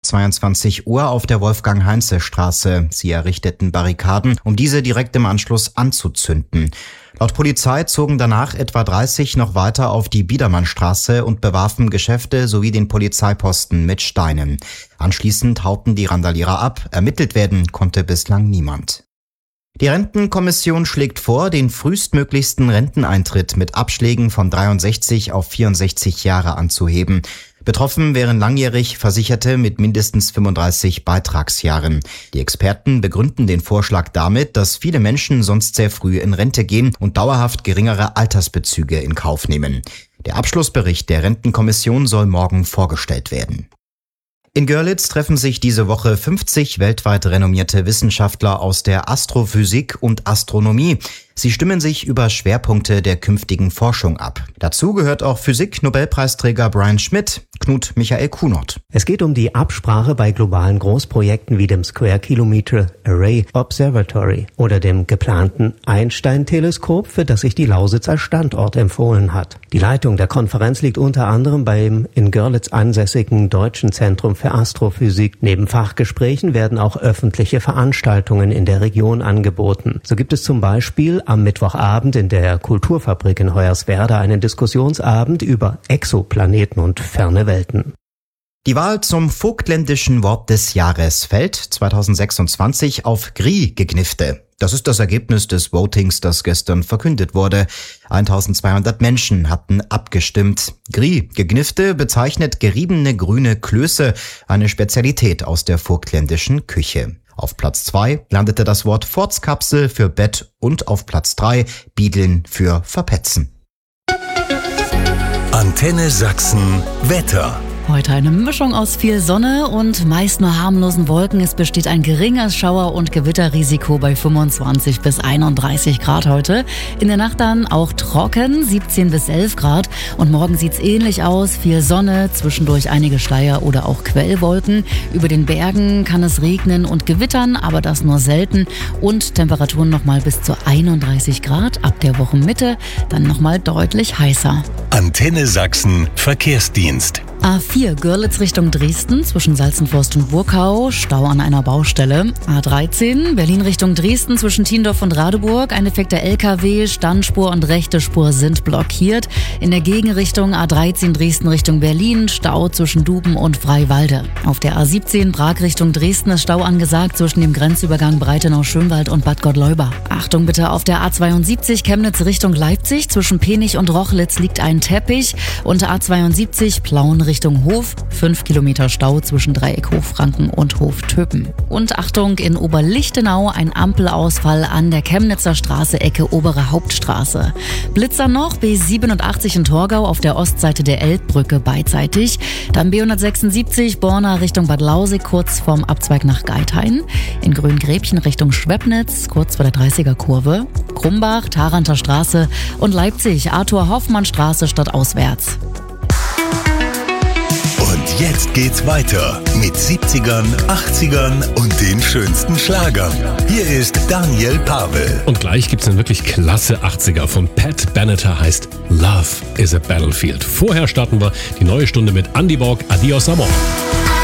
22 Uhr auf der Wolfgang-Heinze-Straße. Sie errichteten Barrikaden, um diese direkt im Anschluss anzuzünden. Laut Polizei zogen danach etwa 30 noch weiter auf die Biedermannstraße und bewarfen Geschäfte sowie den Polizeiposten mit Steinen. Anschließend hauten die Randalierer ab. Ermittelt werden konnte bislang niemand. Die Rentenkommission schlägt vor, den frühestmöglichsten Renteneintritt mit Abschlägen von 63 auf 64 Jahre anzuheben. Betroffen wären langjährig Versicherte mit mindestens 35 Beitragsjahren. Die Experten begründen den Vorschlag damit, dass viele Menschen sonst sehr früh in Rente gehen und dauerhaft geringere Altersbezüge in Kauf nehmen. Der Abschlussbericht der Rentenkommission soll morgen vorgestellt werden. In Görlitz treffen sich diese Woche 50 weltweit renommierte Wissenschaftler aus der Astrophysik und Astronomie. Sie stimmen sich über Schwerpunkte der künftigen Forschung ab. Dazu gehört auch Physik-Nobelpreisträger Brian Schmidt, Knut Michael Kunert. Es geht um die Absprache bei globalen Großprojekten wie dem Square Kilometer Array Observatory oder dem geplanten Einstein-Teleskop, für das sich die Lausitz als Standort empfohlen hat. Die Leitung der Konferenz liegt unter anderem beim in Görlitz ansässigen Deutschen Zentrum für Astrophysik. Neben Fachgesprächen werden auch öffentliche Veranstaltungen in der Region angeboten. So gibt es zum Beispiel am Mittwochabend in der Kulturfabrik in Hoyerswerda einen Diskussionsabend über Exoplaneten und ferne Welten. Die Wahl zum vogtländischen Wort des Jahres fällt 2026 auf Gri-Gegnifte. Das ist das Ergebnis des Votings, das gestern verkündet wurde. 1200 Menschen hatten abgestimmt. Gri-Gegnifte bezeichnet geriebene grüne Klöße, eine Spezialität aus der vogtländischen Küche. Auf Platz 2 landete das Wort Forzkapsel für Bett und auf Platz 3 Biedeln für Verpetzen. Antenne Sachsen Wetter. Heute eine Mischung aus viel Sonne und meist nur harmlosen Wolken. Es besteht ein geringes Schauer- und Gewitterrisiko bei 25 bis 31 Grad heute. In der Nacht dann auch trocken, 17 bis 11 Grad. Und morgen sieht's ähnlich aus. Viel Sonne, zwischendurch einige Schleier oder auch Quellwolken. Über den Bergen kann es regnen und gewittern, aber das nur selten. Und Temperaturen nochmal bis zu 31 Grad. Ab der Wochenmitte dann nochmal deutlich heißer. Antenne Sachsen Verkehrsdienst. A4 Görlitz Richtung Dresden zwischen Salzenforst und Burkau, Stau an einer Baustelle. A13 Berlin Richtung Dresden zwischen Tiendorf und Radeburg, ein defekter LKW, Standspur und rechte Spur sind blockiert. In der Gegenrichtung A13 Dresden Richtung Berlin, Stau zwischen Duben und Freiwalde. Auf der A17 Prag Richtung Dresden ist Stau angesagt zwischen dem Grenzübergang Breitenau-Schönwald und Bad Gottleuba. Achtung bitte, auf der A72 Chemnitz Richtung Leipzig zwischen Penich und Rochlitz liegt ein Teppich und A72 Plauen Richtung Hof, 5 Kilometer Stau zwischen Dreieck Hochfranken und Hof-Töpen. Und Achtung, in Oberlichtenau ein Ampelausfall an der Chemnitzer Straße, Ecke Obere Hauptstraße. Blitzer noch, B87 in Torgau auf der Ostseite der Elbbrücke beidseitig. Dann B176 Borna Richtung Bad Lausig kurz vorm Abzweig nach Geithain. In Grüngräbchen Richtung Schwepnitz kurz vor der 30er-Kurve. Krumbach, Tharanter Straße und Leipzig, Arthur-Hoffmann-Straße stadtauswärts. Und jetzt geht's weiter mit 70ern, 80ern und den schönsten Schlagern. Hier ist Daniel Pavel. Und gleich gibt's einen wirklich klasse 80er von Pat Benatar, heißt Love is a Battlefield. Vorher starten wir die neue Stunde mit Andy Borg, Adios Amor.